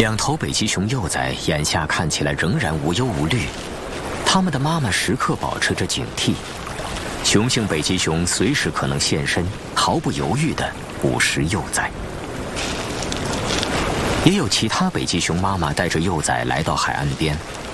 两头北极熊幼崽眼下看起来仍然无忧无虑，它们的妈妈时刻保持着警惕，雄性北极熊随时可能现身，毫不犹豫地捕食幼崽。也有其他北极熊妈妈带着幼崽来到海岸边，